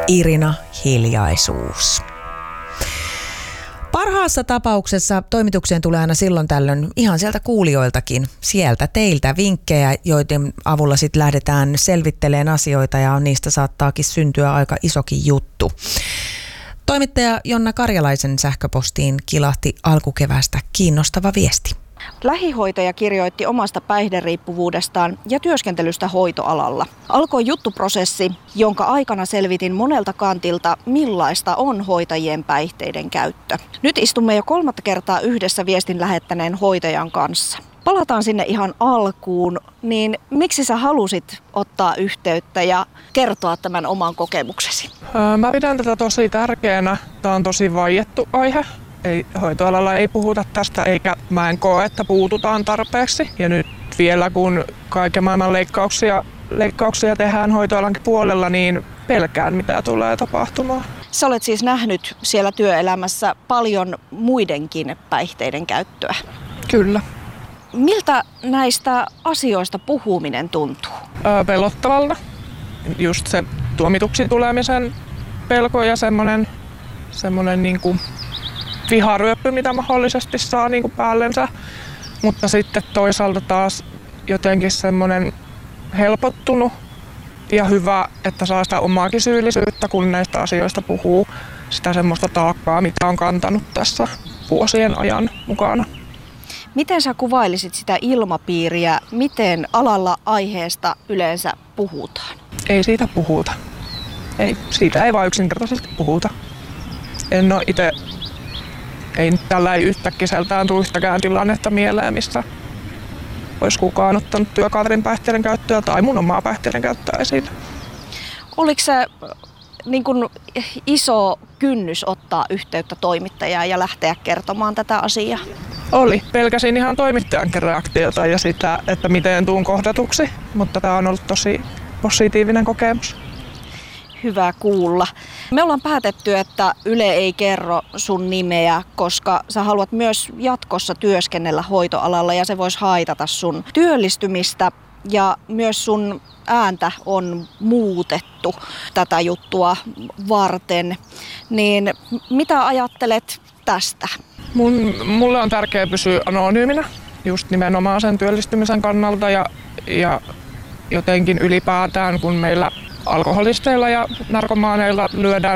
Irina Hiljaisuus. Parhaassa tapauksessa toimitukseen tulee aina silloin tällöin ihan sieltä kuulijoiltakin, sieltä teiltä vinkkejä, joiden avulla sitten lähdetään selvittelemään asioita ja niistä saattaakin syntyä aika isokin juttu. Toimittaja Jonna Karjalaisen sähköpostiin kilahti alkukeväästä kiinnostava viesti. Lähihoitaja kirjoitti omasta päihderiippuvuudestaan ja työskentelystä hoitoalalla. Alkoi juttuprosessi, jonka aikana selvitin monelta kantilta, millaista on hoitajien päihteiden käyttö. Nyt istumme jo 3. kertaa yhdessä viestin lähettäneen hoitajan kanssa. Palataan sinne ihan alkuun, niin miksi sä halusit ottaa yhteyttä ja kertoa tämän oman kokemuksesi? Mä pidän tätä tosi tärkeänä. Tämä on tosi vaiettu aihe. Hoitoalalla ei puhuta tästä, eikä mä en koe, että puututaan tarpeeksi. Ja nyt vielä kun kaiken maailman leikkauksia tehdään hoitoalankin puolella, niin pelkään mitä tulee tapahtumaan. Sä olet siis nähnyt siellä työelämässä paljon muidenkin päihteiden käyttöä. Kyllä. Miltä näistä asioista puhuminen tuntuu? Pelottavalta. Just se tuomituksi tulemisen pelko ja semmoinen niin kuin viharyöppy, mitä mahdollisesti saa niin kuin päällensä. Mutta sitten toisaalta taas jotenkin semmoinen helpottunut ja hyvä, että saa sitä omaakin syyllisyyttä, kun näistä asioista puhuu. Sitä semmoista taakkaa, mitä on kantanut tässä vuosien ajan mukana. Miten sä kuvailisit sitä ilmapiiriä? Miten alalla aiheesta yleensä puhutaan? Ei siitä puhuta. Siitä ei vaan yksinkertaisesti puhuta. En ole itse, ei tällä yhtäkkiseltään tule yhtäkään tilannetta mieleen, missä olisi kukaan ottanut työkaverin päihteiden käyttöä tai mun omaa päihteiden käyttöä esille. Oliko se niin kuin iso kynnys ottaa yhteyttä toimittajaan ja lähteä kertomaan tätä asiaa? Oli. Pelkäsin ihan toimittajankin reaktiota ja sitä, että miten tuun kohdatuksi, mutta tämä on ollut tosi positiivinen kokemus. Hyvä kuulla. Me ollaan päätetty, että Yle ei kerro sun nimeä, koska sä haluat myös jatkossa työskennellä hoitoalalla ja se voisi haitata sun työllistymistä ja myös sun ääntä on muutettu tätä juttua varten. Niin mitä ajattelet tästä? Mulle on tärkeää pysyä anonyyminä just nimenomaan sen työllistymisen kannalta ja jotenkin ylipäätään, kun meillä alkoholisteilla ja narkomaaneilla lyödään